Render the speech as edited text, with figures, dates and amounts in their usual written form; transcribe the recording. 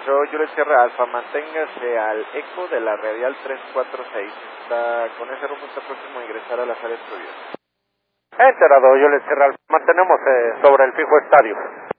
entró Juliet Sierra Alfa, manténgase al eco de la radial 346. Con ese rumbo está próximo a ingresar a la sala de estudios. Enterado, Juliet Sierra Alfa, mantenemos sobre el fijo estadio.